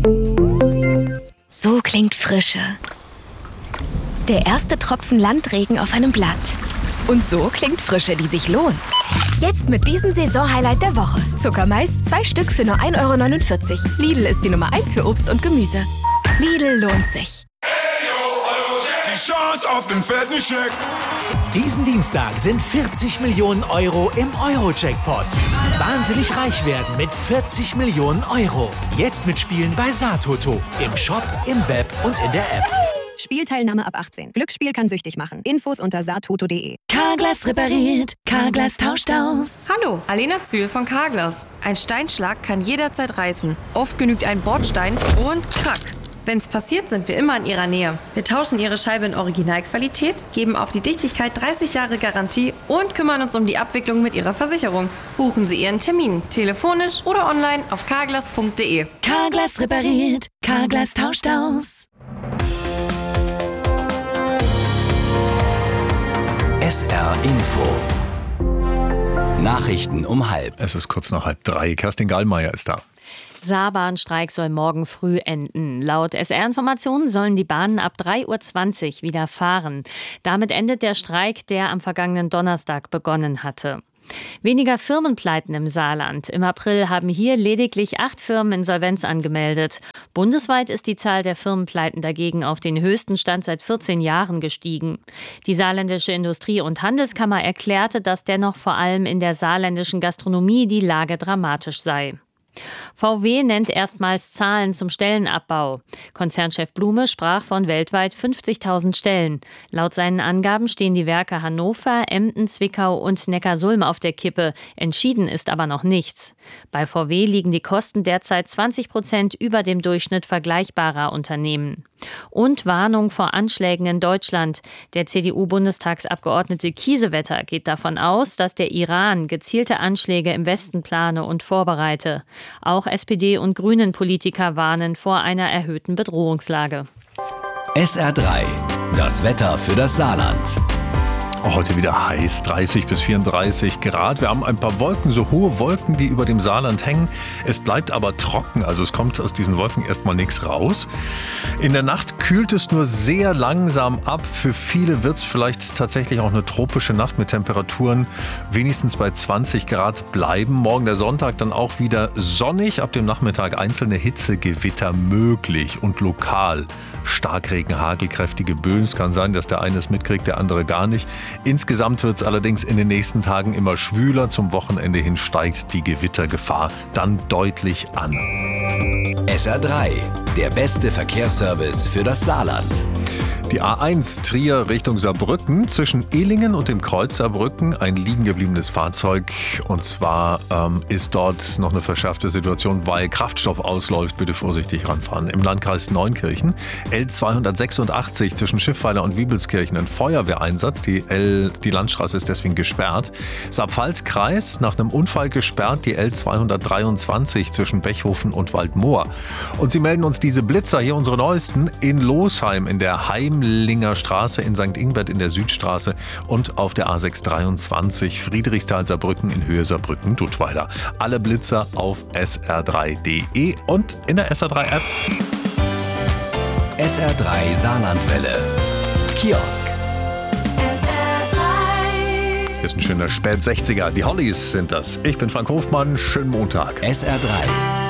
So klingt Frische. Der erste Tropfen Landregen auf einem Blatt. Und so klingt Frische, die sich lohnt. Jetzt mit diesem Saisonhighlight der Woche. Zuckermais, 2 Stück für nur 1,49 €. Lidl ist die Nummer 1 für Obst und Gemüse. Lidl lohnt sich. Die Chance auf den fetten Scheck. Diesen Dienstag sind 40 Millionen € im Euro-Jackpot. Wahnsinnig reich werden mit 40 Millionen €. Jetzt mitspielen bei Satoto. Im Shop, im Web und in der App. Spielteilnahme ab 18. Glücksspiel kann süchtig machen. Infos unter satoto.de. Carglass repariert. Carglass tauscht aus. Hallo, Alena Zühl von Carglass. Ein Steinschlag kann jederzeit reißen. Oft genügt ein Bordstein und krack. Wenn's passiert, sind wir immer in Ihrer Nähe. Wir tauschen Ihre Scheibe in Originalqualität, geben auf die Dichtigkeit 30 Jahre Garantie und kümmern uns um die Abwicklung mit Ihrer Versicherung. Buchen Sie Ihren Termin, telefonisch oder online auf carglass.de. Carglass repariert. Carglass tauscht aus. SR Info. Nachrichten um 12:30. Es ist kurz nach 2:30. Kerstin Gallmeier ist da. Saarbahnstreik soll morgen früh enden. Laut SR-Informationen sollen die Bahnen ab 3:20 Uhr wieder fahren. Damit endet der Streik, der am vergangenen Donnerstag begonnen hatte. Weniger Firmenpleiten im Saarland. Im April haben hier lediglich 8 Firmen Insolvenz angemeldet. Bundesweit ist die Zahl der Firmenpleiten dagegen auf den höchsten Stand seit 14 Jahren gestiegen. Die saarländische Industrie- und Handelskammer erklärte, dass dennoch vor allem in der saarländischen Gastronomie die Lage dramatisch sei. VW nennt erstmals Zahlen zum Stellenabbau. Konzernchef Blume sprach von weltweit 50.000 Stellen. Laut seinen Angaben stehen die Werke Hannover, Emden, Zwickau und Neckarsulm auf der Kippe. Entschieden ist aber noch nichts. Bei VW liegen die Kosten derzeit 20% über dem Durchschnitt vergleichbarer Unternehmen. Und Warnung vor Anschlägen in Deutschland. Der CDU-Bundestagsabgeordnete Kiesewetter geht davon aus, dass der Iran gezielte Anschläge im Westen plane und vorbereite. Auch SPD- und Grünen-Politiker warnen vor einer erhöhten Bedrohungslage. SR3. Das Wetter für das Saarland. Heute wieder heiß, 30 bis 34 Grad. Wir haben ein paar Wolken, so hohe Wolken, die über dem Saarland hängen. Es bleibt aber trocken, also es kommt aus diesen Wolken erstmal nichts raus. In der Nacht kühlt es nur sehr langsam ab. Für viele wird es vielleicht tatsächlich auch eine tropische Nacht mit Temperaturen wenigstens bei 20 Grad bleiben. Morgen der Sonntag dann auch wieder sonnig. Ab dem Nachmittag einzelne Hitzegewitter möglich und lokal. Starkregen, hagelkräftige Böen. Es kann sein, dass der eine es mitkriegt, der andere gar nicht. Insgesamt wird es allerdings in den nächsten Tagen immer schwüler. Zum Wochenende hin steigt die Gewittergefahr dann deutlich an. SR3, der beste Verkehrsservice für das Saarland. Die A1 Trier Richtung Saarbrücken, zwischen Ehlingen und dem Kreuz Saarbrücken ein liegen gebliebenes Fahrzeug. Und zwar ist dort noch eine verschärfte Situation, weil Kraftstoff ausläuft. Bitte vorsichtig ranfahren. Im Landkreis Neunkirchen L286 zwischen Schiffweiler und Wiebelskirchen ein Feuerwehreinsatz. Die Landstraße ist deswegen gesperrt. Saarpfalz-Kreis nach einem Unfall gesperrt. Die L223 zwischen Bechhofen und Waldmoor. Und sie melden uns diese Blitzer, hier unsere neuesten, in Losheim in der Heimlinger Straße, in St. Ingbert in der Südstraße und auf der A623 Friedrichsthal-Saarbrücken in Höhe Saarbrücken-Duttweiler. Alle Blitzer auf sr3.de und in der SR3-App. SR3 Saarlandwelle. Kiosk. Hier ist ein schöner Spät-60er. Die Hollies sind das. Ich bin Frank Hofmann. Schönen Montag. SR3.